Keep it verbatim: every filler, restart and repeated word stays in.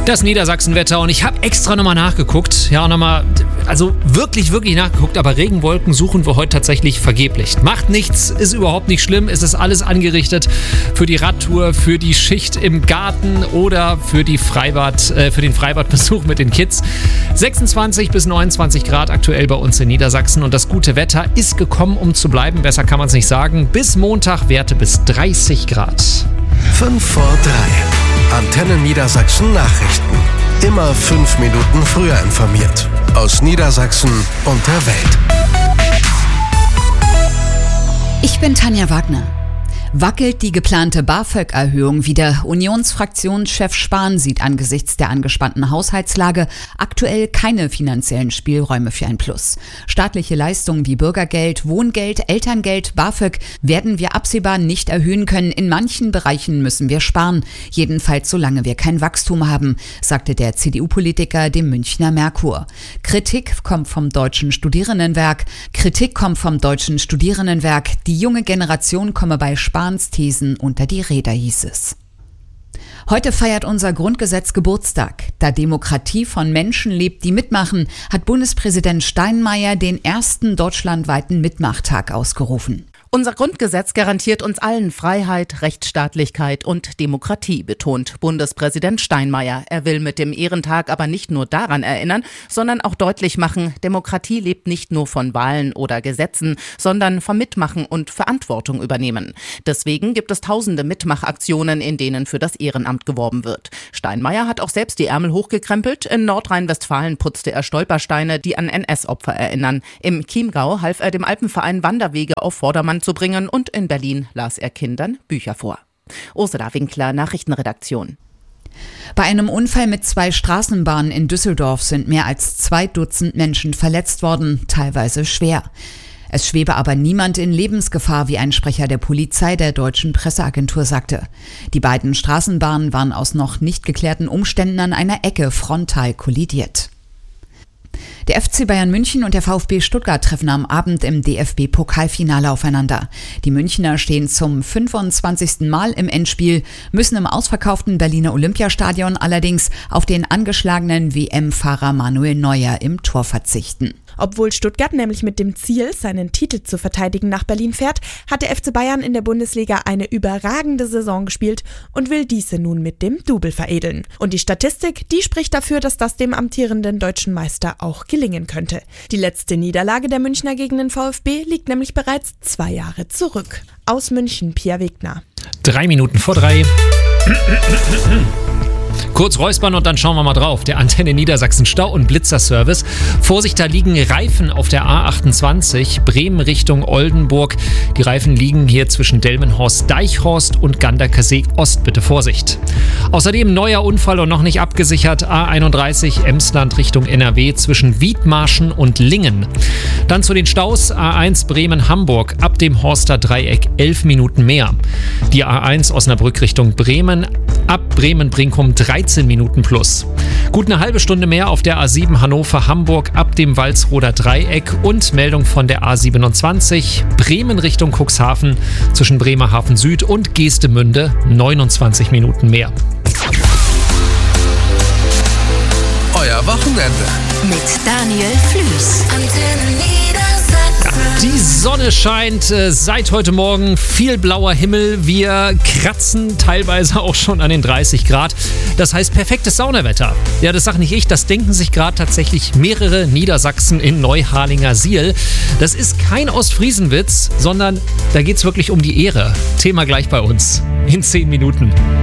Das Niedersachsenwetter und ich habe extra nochmal nachgeguckt, ja nochmal, also wirklich, wirklich nachgeguckt, aber Regenwolken suchen wir heute tatsächlich vergeblich. Macht nichts, ist überhaupt nicht schlimm, es ist alles angerichtet für die Radtour, für die Schicht im Garten oder für, die Freibad, äh, für den Freibadbesuch mit den Kids. sechsundzwanzig bis neunundzwanzig Grad aktuell bei uns in Niedersachsen und das gute Wetter ist gekommen, um zu bleiben, besser kann man es nicht sagen. Bis Montag Werte bis dreißig Grad. fünf vor drei. Antenne Niedersachsen Nachrichten. Immer fünf Minuten früher informiert. Aus Niedersachsen und der Welt. Ich bin Tanja Wagner. Wackelt die geplante BAföG-Erhöhung wieder? Unionsfraktionschef Spahn sieht angesichts der angespannten Haushaltslage aktuell keine finanziellen Spielräume für ein Plus. Staatliche Leistungen wie Bürgergeld, Wohngeld, Elterngeld, BAföG werden wir absehbar nicht erhöhen können. In manchen Bereichen müssen wir sparen. Jedenfalls solange wir kein Wachstum haben, sagte der C D U-Politiker dem Münchner Merkur. Kritik kommt vom Deutschen Studierendenwerk. Kritik kommt vom Deutschen Studierendenwerk. Die junge Generation komme bei Spahn Thesen unter die Räder, hieß es. Heute feiert unser Grundgesetz Geburtstag. Da Demokratie von Menschen lebt, die mitmachen, hat Bundespräsident Steinmeier den ersten deutschlandweiten Mitmachtag ausgerufen. Unser Grundgesetz garantiert uns allen Freiheit, Rechtsstaatlichkeit und Demokratie, betont Bundespräsident Steinmeier. Er will mit dem Ehrentag aber nicht nur daran erinnern, sondern auch deutlich machen, Demokratie lebt nicht nur von Wahlen oder Gesetzen, sondern vom Mitmachen und Verantwortung übernehmen. Deswegen gibt es tausende Mitmachaktionen, in denen für das Ehrenamt geworben wird. Steinmeier hat auch selbst die Ärmel hochgekrempelt. In Nordrhein-Westfalen putzte er Stolpersteine, die an N S-Opfer erinnern. Im Chiemgau half er dem Alpenverein Wanderwege auf Vordermann zu bringen und in Berlin las er Kindern Bücher vor. Ursula Winkler, Nachrichtenredaktion. Bei einem Unfall mit zwei Straßenbahnen in Düsseldorf sind mehr als zwei Dutzend Menschen verletzt worden, teilweise schwer. Es schwebe aber niemand in Lebensgefahr, wie ein Sprecher der Polizei der deutschen Presseagentur sagte. Die beiden Straßenbahnen waren aus noch nicht geklärten Umständen an einer Ecke frontal kollidiert. Der F C Bayern München und der VfB Stuttgart treffen am Abend im D F B-Pokalfinale aufeinander. Die Münchner stehen zum fünfundzwanzigsten Mal im Endspiel, müssen im ausverkauften Berliner Olympiastadion allerdings auf den angeschlagenen W M-Fahrer Manuel Neuer im Tor verzichten. Obwohl Stuttgart nämlich mit dem Ziel, seinen Titel zu verteidigen, nach Berlin fährt, hat der F C Bayern in der Bundesliga eine überragende Saison gespielt und will diese nun mit dem Double veredeln. Und die Statistik, die spricht dafür, dass das dem amtierenden deutschen Meister auch gelingen könnte. Die letzte Niederlage der Münchner gegen den VfB liegt nämlich bereits zwei Jahre zurück. Aus München, Pia Wegner. Drei Minuten vor drei. Kurz räuspern und dann schauen wir mal drauf. Der Antenne Niedersachsen Stau- und Blitzerservice. Vorsicht, da liegen Reifen auf der A achtundzwanzig, Bremen Richtung Oldenburg. Die Reifen liegen hier zwischen Delmenhorst-Deichhorst und Ganderkesee Ost. Bitte Vorsicht. Außerdem neuer Unfall und noch nicht abgesichert. A einunddreißig, Emsland Richtung N R W zwischen Wiedmarschen und Lingen. Dann zu den Staus. A eins Bremen-Hamburg ab dem Horster Dreieck elf Minuten mehr. Die A eins Osnabrück Richtung Bremen ab Bremen-Brinkum dreizehn Minuten plus. Gut eine halbe Stunde mehr auf der A sieben Hannover-Hamburg ab dem Walsroder Dreieck und Meldung von der A siebenundzwanzig Bremen Richtung Cuxhaven zwischen Bremerhaven Süd und Geestemünde neunundzwanzig Minuten mehr. Euer Wochenende mit Daniel Flüß. Antenne Niedersachsen. Die Sonne scheint äh, seit heute Morgen, viel blauer Himmel. Wir kratzen teilweise auch schon an den dreißig Grad. Das heißt perfektes Saunawetter. Ja, das sage nicht ich, das denken sich gerade tatsächlich mehrere Niedersachsen in Neuharlinger-Siel. Das ist kein Ostfriesenwitz, sondern da geht es wirklich um die Ehre. Thema gleich bei uns in zehn Minuten.